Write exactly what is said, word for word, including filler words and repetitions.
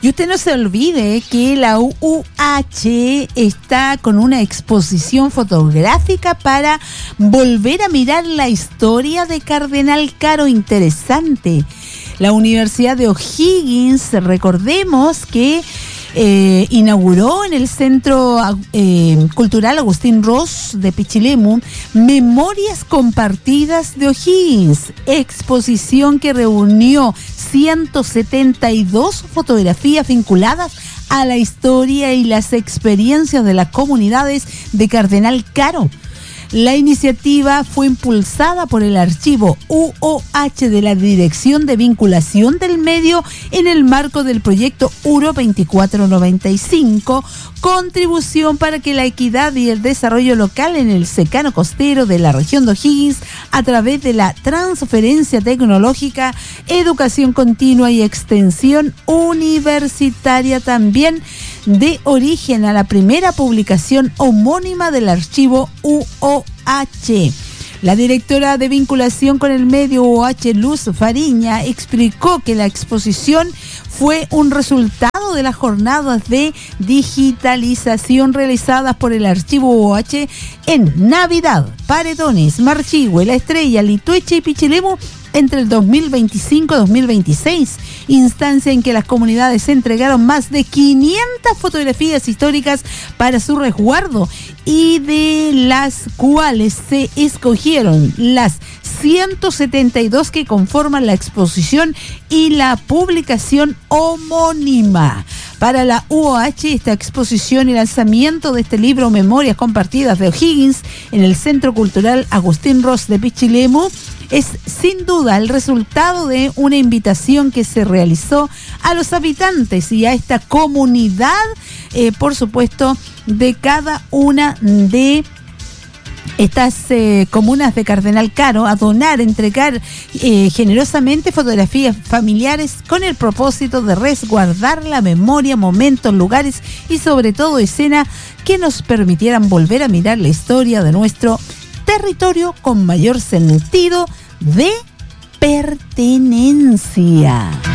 Y usted no se olvide que la U U H está con una exposición fotográfica para volver a mirar la historia de Cardenal Caro. Interesante. La Universidad de O'Higgins, recordemos que Eh, inauguró en el Centro eh, Cultural Agustín Ros de Pichilemu Memorias Compartidas de O'Higgins, exposición que reunió ciento setenta y dos fotografías vinculadas a la historia y las experiencias de las comunidades de Cardenal Caro. La iniciativa fue impulsada por el archivo U O H de la Dirección de Vinculación del Medio en el marco del proyecto U R O veinticuatro noventa y cinco, contribución para que la equidad y el desarrollo local en el secano costero de la región de O'Higgins a través de la transferencia tecnológica, educación continua y extensión universitaria, también de origen a la primera publicación homónima del archivo U O H. La directora de vinculación con el medio U O H, Luz Fariña, explicó que la exposición fue un resultado de las jornadas de digitalización realizadas por el archivo U O H en Navidad, Paredones, Marchihue, La Estrella, Litueche y Pichilemu entre el dos mil veinticinco y dos mil veintiséis, instancia en que las comunidades entregaron más de quinientas fotografías históricas para su resguardo y de las cuales se escogieron las ciento setenta y dos que conforman la exposición y la publicación homónima. Para la U O H, esta exposición y lanzamiento de este libro Memorias Compartidas de O'Higgins en el Centro Cultural Agustín Ros de Pichilemu es sin duda el resultado de una invitación que se realizó a los habitantes y a esta comunidad, eh, por supuesto, de cada una de estas eh, comunas de Cardenal Caro, a donar, entregar eh, generosamente fotografías familiares con el propósito de resguardar la memoria, momentos, lugares y sobre todo escenas que nos permitieran volver a mirar la historia de nuestro territorio con mayor sentido de pertenencia.